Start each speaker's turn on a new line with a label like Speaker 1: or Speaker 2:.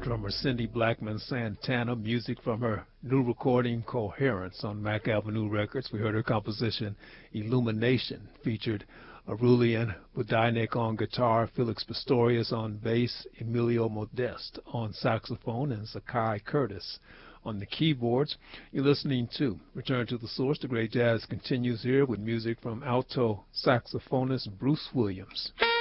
Speaker 1: drummer Cindy Blackman Santana, music from her new recording Coherence on Mack Avenue Records. We heard her composition Illumination, featured Aurelian Budinek on guitar, Felix Pistorius on bass, Emilio Modeste on saxophone, and Sakai Curtis on the keyboards. You're listening to Return to the Source. The great jazz continues here with music from alto saxophonist Bruce Williams.